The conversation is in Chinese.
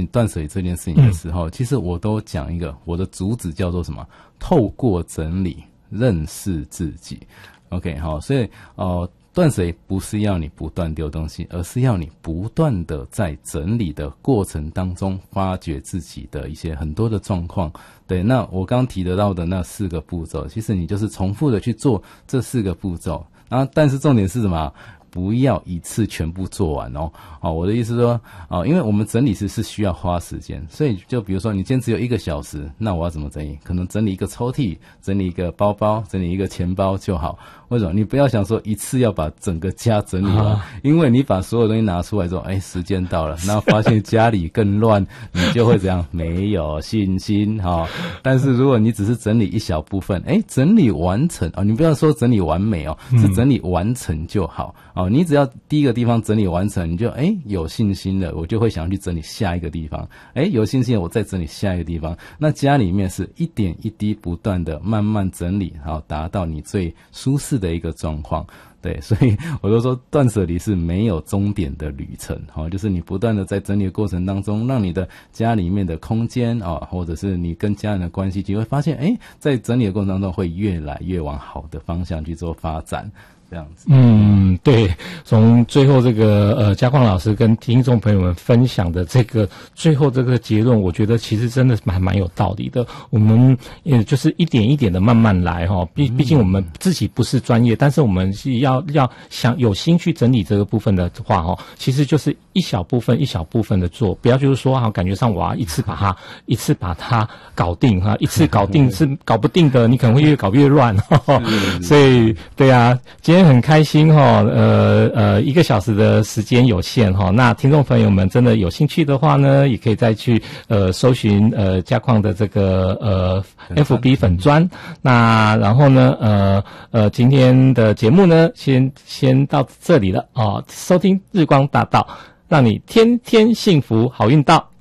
断舍离这件事情的时候，其实我都讲一个我的主旨叫做什么？透过整理认识自己。OK， 好，所以断舍离不是要你不断丢东西，而是要你不断的在整理的过程当中发掘自己的一些很多的状况。对，那我刚刚提得到的那4个步骤，其实你就是重复的去做这4个步骤，然后但是重点是什么？不要一次全部做完哦。我的意思说，因为我们整理是需要花时间，所以就比如说你今天只有1个小时，那我要怎么整理？可能整理一个抽屉，整理一个包包，整理一个钱包就好。为什么？你不要想说一次要把整个家整理完，因为你把所有东西拿出来之后，时间到了，然后发现家里更乱，你就会怎样？没有信心但是如果你只是整理一小部分，整理完成你不要说整理完美是整理完成就好。你只要第一个地方整理完成，你就有信心了，我就会想去整理下一个地方，有信心了，我再整理下一个地方。那家里面是一点一滴不断的慢慢整理，然后达到你最舒适的一个状况。对，所以我都说断舍离是没有终点的旅程，就是你不断的在整理的过程当中，让你的家里面的空间或者是你跟家人的关系，就会发现在整理的过程当中会越来越往好的方向去做发展。这样子。 对，从最后这个嘉矿老师跟听众朋友们分享的这个最后这个结论，我觉得其实真的蛮有道理的。我们也就是一点一点的慢慢来毕竟我们自己不是专业，但是我们是要想有心去整理这个部分的话其实就是一小部分一小部分的做，不要就是说感觉上我要一次把它搞定一次搞定是搞不定的，你可能会越搞越乱所以对啊，今天很开心1个小时的时间有限那听众朋友们真的有兴趣的话呢，也可以再去搜寻嘉矿的这个FB 粉专。那然后呢今天的节目呢先到这里了收听日光大道，让你天天幸福好运到。